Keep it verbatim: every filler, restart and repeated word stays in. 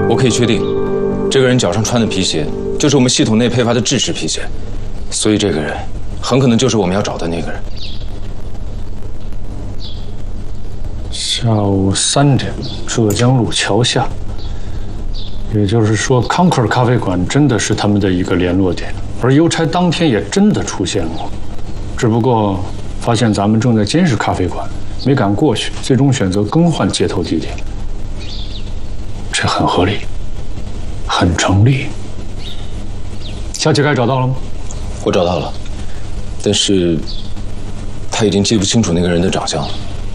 我可以确定，这个人脚上穿的皮鞋就是我们系统内配发的制式皮鞋，所以这个人很可能就是我们要找的那个人。 下午三点，浙江路桥下。也就是说 ，Concord 咖啡馆真的是他们的一个联络点，而邮差当天也真的出现过，只不过发现咱们正在监视咖啡馆，没敢过去，最终选择更换接头地点。这很合理，很成立。小乞丐找到了吗？ 我找到了，但是他已经记不清楚那个人的长相了。